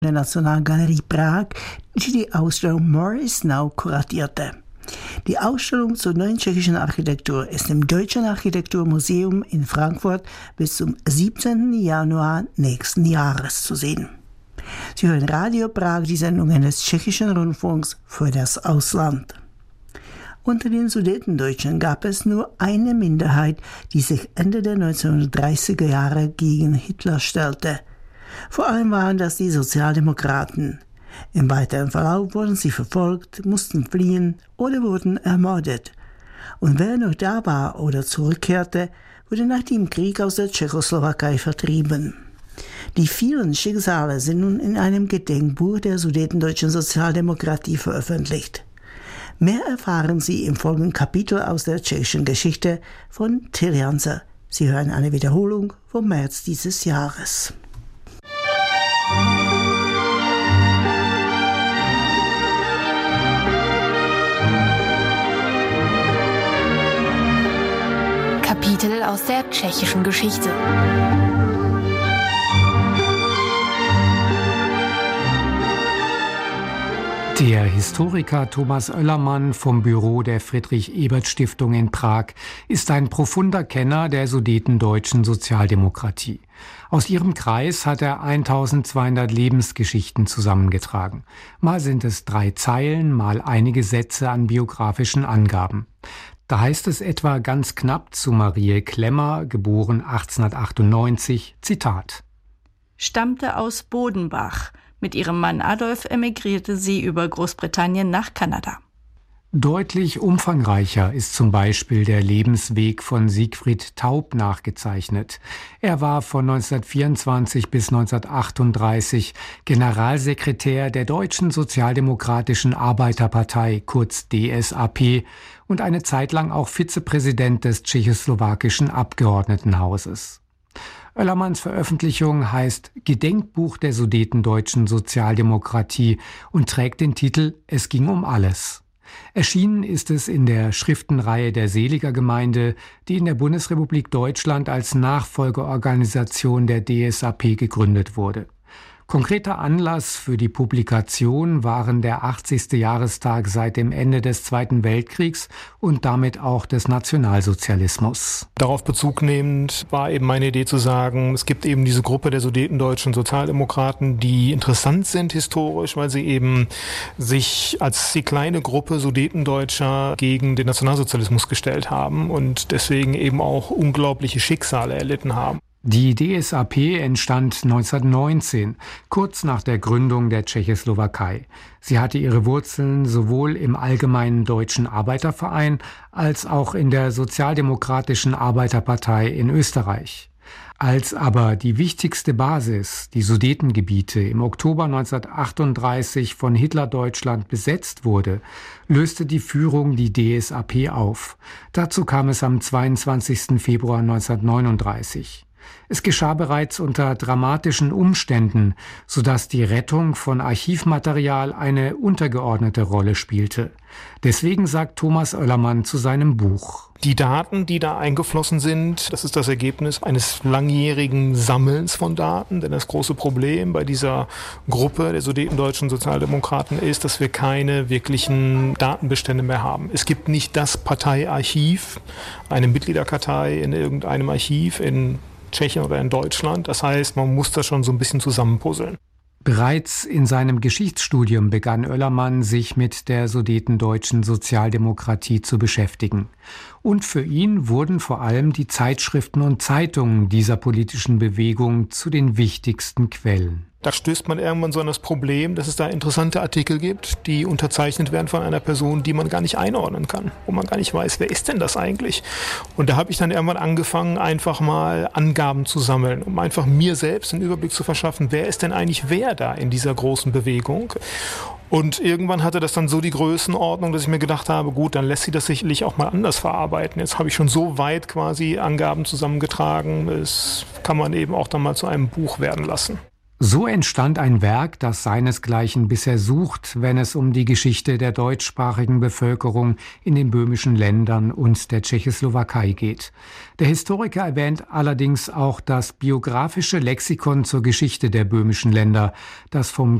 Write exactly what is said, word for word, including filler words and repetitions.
der Nationalgalerie Prag, die die Ausstellung More is Now kuratierte. Die Ausstellung zur neuen tschechischen Architektur ist im Deutschen Architekturmuseum in Frankfurt bis zum siebzehnten Januar nächsten Jahres zu sehen. Sie hören Radio Prag, die Sendungen des tschechischen Rundfunks für das Ausland. Unter den Sudetendeutschen gab es nur eine Minderheit, die sich Ende der neunzehnhundertdreißiger Jahre gegen Hitler stellte. Vor allem waren das die Sozialdemokraten. Im weiteren Verlauf wurden sie verfolgt, mussten fliehen oder wurden ermordet. Und wer noch da war oder zurückkehrte, wurde nach dem Krieg aus der Tschechoslowakei vertrieben. Die vielen Schicksale sind nun in einem Gedenkbuch der Sudetendeutschen Sozialdemokratie veröffentlicht. Mehr erfahren Sie im folgenden Kapitel aus der tschechischen Geschichte von Till Janser. Sie hören eine Wiederholung vom März dieses Jahres. Kapitel aus der tschechischen Geschichte. Der Historiker Thomas Oellermann vom Büro der Friedrich-Ebert-Stiftung in Prag ist ein profunder Kenner der sudetendeutschen Sozialdemokratie. Aus ihrem Kreis hat er eintausendzweihundert Lebensgeschichten zusammengetragen. Mal sind es drei Zeilen, mal einige Sätze an biografischen Angaben. Da heißt es etwa ganz knapp zu Marie Klemmer, geboren achtzehnhundertachtundneunzig, Zitat: Stammte aus Bodenbach. Mit ihrem Mann Adolf emigrierte sie über Großbritannien nach Kanada. Deutlich umfangreicher ist zum Beispiel der Lebensweg von Siegfried Taub nachgezeichnet. Er war von neunzehnhundertvierundzwanzig bis neunzehnhundertachtunddreißig Generalsekretär der Deutschen Sozialdemokratischen Arbeiterpartei, kurz D S A P, und eine Zeit lang auch Vizepräsident des tschechoslowakischen Abgeordnetenhauses. Oellermanns Veröffentlichung heißt Gedenkbuch der Sudetendeutschen Sozialdemokratie und trägt den Titel Es ging um alles. Erschienen ist es in der Schriftenreihe der Seliger-Gemeinde, die in der Bundesrepublik Deutschland als Nachfolgeorganisation der D S A P gegründet wurde. Konkreter Anlass für die Publikation waren der achtzigste Jahrestag seit dem Ende des Zweiten Weltkriegs und damit auch des Nationalsozialismus. Darauf Bezug nehmend war eben meine Idee zu sagen, es gibt eben diese Gruppe der sudetendeutschen Sozialdemokraten, die interessant sind historisch, weil sie eben sich als die kleine Gruppe Sudetendeutscher gegen den Nationalsozialismus gestellt haben und deswegen eben auch unglaubliche Schicksale erlitten haben. Die D S A P entstand neunzehnhundertneunzehn, kurz nach der Gründung der Tschechoslowakei. Sie hatte ihre Wurzeln sowohl im Allgemeinen Deutschen Arbeiterverein als auch in der Sozialdemokratischen Arbeiterpartei in Österreich. Als aber die wichtigste Basis, die Sudetengebiete, im Oktober neunzehnhundertachtunddreißig von Hitlerdeutschland besetzt wurde, löste die Führung die D S A P auf. Dazu kam es am zweiundzwanzigsten Februar neunzehnhundertneununddreißig. Es geschah bereits unter dramatischen Umständen, sodass die Rettung von Archivmaterial eine untergeordnete Rolle spielte. Deswegen sagt Thomas Oellermann zu seinem Buch: Die Daten, die da eingeflossen sind, das ist das Ergebnis eines langjährigen Sammelns von Daten. Denn das große Problem bei dieser Gruppe der sudetendeutschen Sozialdemokraten ist, dass wir keine wirklichen Datenbestände mehr haben. Es gibt nicht das Parteiarchiv, eine Mitgliederkartei in irgendeinem Archiv in Tschechien oder in Deutschland. Das heißt, man muss das schon so ein bisschen zusammenpuzzeln. Bereits in seinem Geschichtsstudium begann Oellermann, sich mit der sudetendeutschen Sozialdemokratie zu beschäftigen. Und für ihn wurden vor allem die Zeitschriften und Zeitungen dieser politischen Bewegung zu den wichtigsten Quellen. Da stößt man irgendwann so an das Problem, dass es da interessante Artikel gibt, die unterzeichnet werden von einer Person, die man gar nicht einordnen kann, wo man gar nicht weiß, wer ist denn das eigentlich? Und da habe ich dann irgendwann angefangen, einfach mal Angaben zu sammeln, um einfach mir selbst einen Überblick zu verschaffen, wer ist denn eigentlich wer da in dieser großen Bewegung? Und irgendwann hatte das dann so die Größenordnung, dass ich mir gedacht habe, gut, dann lässt sich das sicherlich auch mal anders verarbeiten. Jetzt habe ich schon so weit quasi Angaben zusammengetragen, das kann man eben auch dann mal zu einem Buch werden lassen. So entstand ein Werk, das seinesgleichen bisher sucht, wenn es um die Geschichte der deutschsprachigen Bevölkerung in den böhmischen Ländern und der Tschechoslowakei geht. Der Historiker erwähnt allerdings auch das biografische Lexikon zur Geschichte der böhmischen Länder, das vom